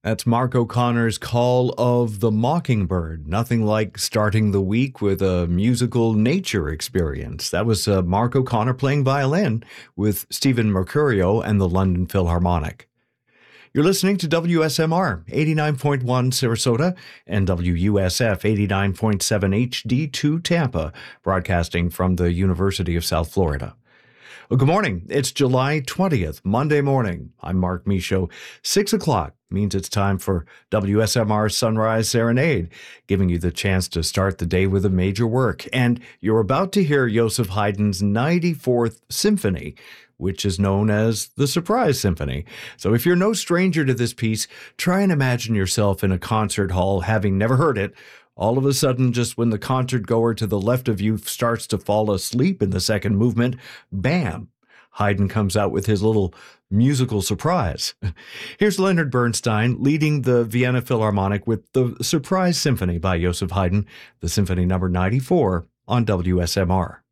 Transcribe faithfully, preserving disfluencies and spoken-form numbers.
That's Mark O'Connor's Call of the Mockingbird. Nothing like starting the week with a musical nature experience. That was uh, Mark O'Connor playing violin with Stephen Mercurio and the London Philharmonic. You're listening to W S M R eighty-nine point one Sarasota and W U S F eighty-nine point seven H D two Tampa, broadcasting from the University of South Florida. Well, good morning. It's July twentieth, Monday morning. I'm Mark Michaud. Six o'clock means it's time for W S M R Sunrise Serenade, giving you the chance to start the day with a major work. And you're about to hear Joseph Haydn's ninety-fourth Symphony, which is known as the Surprise Symphony. So if you're no stranger to this piece, try and imagine yourself in a concert hall having never heard it. All of a sudden, just when the concert goer to the left of you starts to fall asleep in the second movement, bam, Haydn comes out with his little musical surprise. Here's Leonard Bernstein leading the Vienna Philharmonic with the Surprise Symphony by Joseph Haydn, the Symphony number ninety-four on W S M R.